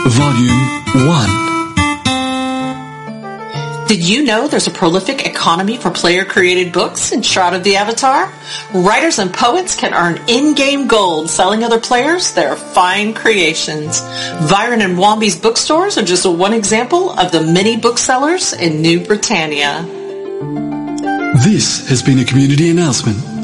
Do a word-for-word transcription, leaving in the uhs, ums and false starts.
Volume one. Did you know there's a prolific economy for player-created books in Shroud of the Avatar? Writers and poets can earn in-game gold selling other players their fine creations. Viren and Wombi's bookstores are just one example of the many booksellers in New Britannia. This has been a community announcement